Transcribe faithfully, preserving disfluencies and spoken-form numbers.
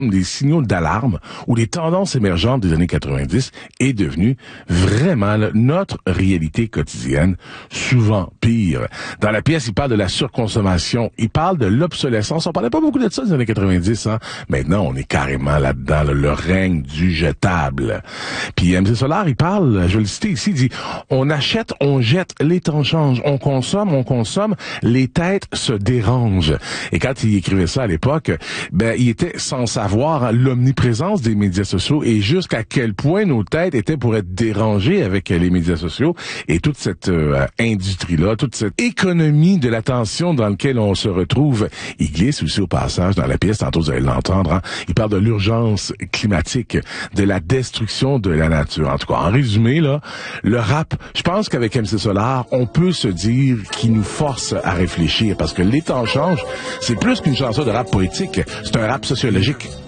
des signaux d'alarme où les tendances émergentes des années quatre-vingt-dix est devenue vraiment là, notre réalité quotidienne, souvent pire. Dans la pièce, il parle de la surconsommation, il parle de l'obsolescence. On parlait pas beaucoup de ça dans les années quatre-vingt-dix, hein. Maintenant, on est carrément là-dedans, là, le règne du jetable. Puis M C Solar, il parle, je vais le citer ici, il dit « On achète, on jette, les temps changent, on consomme, on consomme, les têtes se dérangent. » Et quand il écrivait ça à l'époque, ben, il était sans savoir voir l'omniprésence des médias sociaux et jusqu'à quel point nos têtes étaient pour être dérangées avec les médias sociaux et toute cette euh, industrie-là, toute cette économie de l'attention dans laquelle on se retrouve. Il glisse aussi au passage dans la pièce, tantôt vous allez l'entendre, hein, il parle de l'urgence climatique, de la destruction de la nature. En tout cas, en résumé, là, le rap, je pense qu'avec M C Solar, on peut se dire qu'il nous force à réfléchir parce que les temps changent. C'est plus qu'une chanson de rap poétique, c'est un rap sociologique.